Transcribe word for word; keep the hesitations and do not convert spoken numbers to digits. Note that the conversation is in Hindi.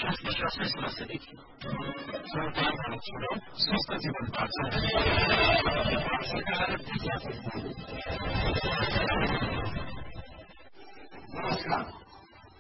श्वास प्रश्वास में समस्या देखिए, संतान होना छोड़ो, स्वस्थ जीवन पाचन